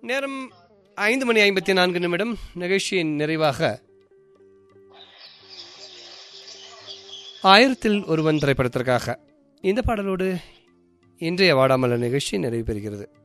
நேரம் 5:54 நிகழ்ச்சியின் நிறைவாக 1000 ஒருவன் திரைப்படத்திற்காக இந்த பாடலோடு இன்றைய வாடாமல நிகழ்ச்சி நிறைவு பெறுகிறது.